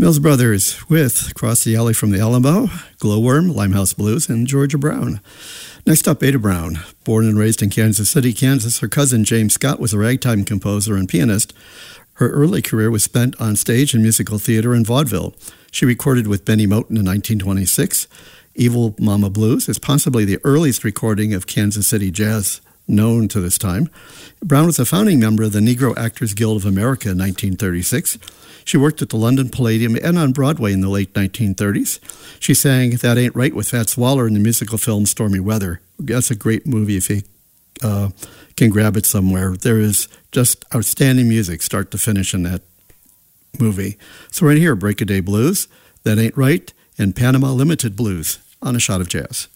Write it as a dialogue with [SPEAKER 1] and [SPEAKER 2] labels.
[SPEAKER 1] Mills Brothers with Across the Alley from the Alamo, Glowworm, Limehouse Blues, and Georgia Brown. Next up, Ada Brown. Born and raised in Kansas City, Kansas, her cousin James Scott was a ragtime composer and pianist. Her early career was spent on stage and musical theater and vaudeville. She recorded with Benny Moten in 1926. Evil Mama Blues is possibly the earliest recording of Kansas City jazz known to this time. Brown was a founding member of the Negro Actors Guild of America in 1936. She worked at the London Palladium and on Broadway in the late 1930s. She sang That Ain't Right with Fats Waller in the musical film Stormy Weather. That's a great movie if you can grab it somewhere. There is just outstanding music start to finish in that movie. So right here, Break a Day Blues, That Ain't Right, and Panama Limited Blues on A Shot of Jazz.